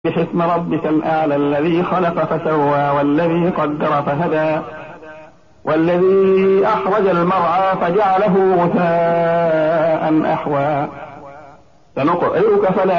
اسم ربك الأعلى الذي خلق فسوى والذي قدر فهدى والذي أخرج المرعى فجعله غثاء أحوى سنقرئك فلا